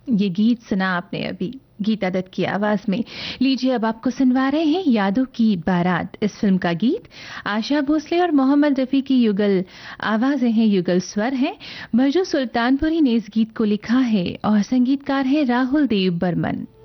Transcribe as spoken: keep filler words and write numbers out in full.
ये गीत सुना आपने अभी गीता दत्त की आवाज में। लीजिए अब आपको सुनवा रहे हैं यादों की बारात, इस फिल्म का गीत। आशा भोसले और मोहम्मद रफी की युगल आवाजें हैं, युगल स्वर हैं। भजू सुल्तानपुरी ने इस गीत को लिखा है और संगीतकार है राहुल देव बर्मन।